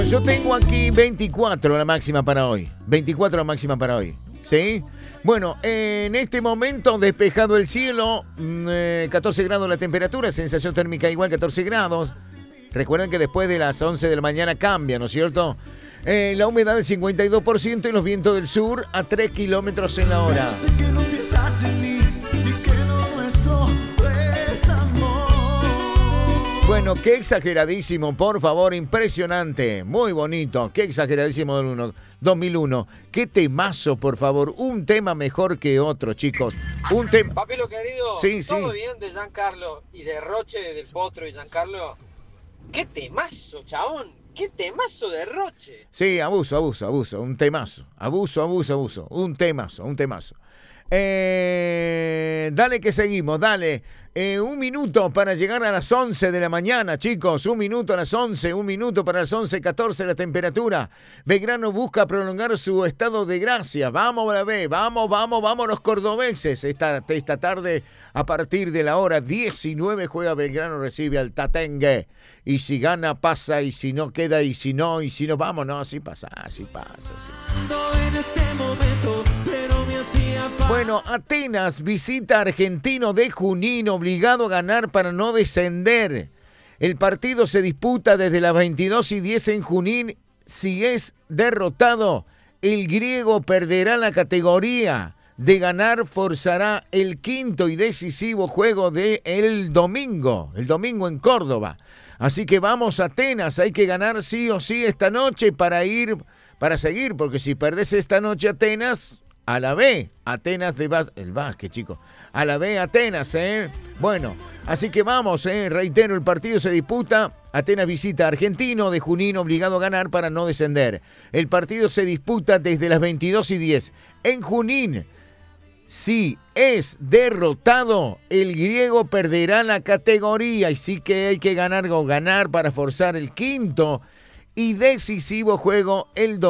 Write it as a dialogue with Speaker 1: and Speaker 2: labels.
Speaker 1: Yo tengo aquí 24 la máxima para hoy. 24 la máxima para hoy. ¿Sí? Bueno, en este momento despejado el cielo, 14 grados la temperatura, sensación térmica igual 14 grados. Recuerden que después de las 11 de la mañana cambia, ¿no es cierto? La humedad del 52% y los vientos del sur a 3 kilómetros en la hora. Bueno, qué exageradísimo, por favor, impresionante, muy bonito, qué exageradísimo del 2001. Qué temazo, por favor, un tema mejor que otro, chicos. Un tema.
Speaker 2: Papelo querido,
Speaker 1: sí,
Speaker 2: todo
Speaker 1: sí.
Speaker 2: bien de Giancarlo y de Roche del Potro y Giancarlo. Qué temazo, chabón, qué temazo de Roche.
Speaker 1: Sí, abuso, un temazo, abuso, un temazo. Dale que seguimos, dale. Un minuto para llegar a las 11 de la mañana, chicos. Un minuto a las 11, un minuto para las 11:14 la temperatura. Belgrano busca prolongar su estado de gracia. Vamos, la B, vamos los cordobeses. Esta tarde, a partir de la hora 19, juega Belgrano, recibe al Tatengue. Y si gana, pasa, y si no, queda, y si no, vamos, no, así pasa. Sí. Bueno, Atenas visita a Argentino de Junín, obligado a ganar para no descender. El partido se disputa desde las 22:10 en Junín. Si es derrotado, el griego perderá la categoría. De ganar, forzará el quinto y decisivo juego del domingo en Córdoba. Así que vamos a Atenas, hay que ganar sí o sí esta noche para seguir, porque si perdés esta noche Atenas, a la B, Atenas el básquet, chicos, a la B Atenas, Bueno, así que vamos, reitero, el partido se disputa, Atenas visita a Argentino de Junín, obligado a ganar para no descender. El partido se disputa desde las 22:10 en Junín. Si es derrotado, el griego perderá la categoría y sí que hay que ganar para forzar el quinto y decisivo juego el domingo.